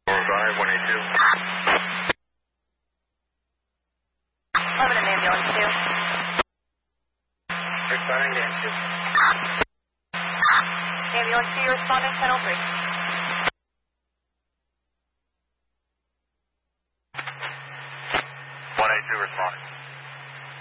Five, 182. Lebanon ambulance 2. Responding to 2. Ambulance 2, you're responding 1003.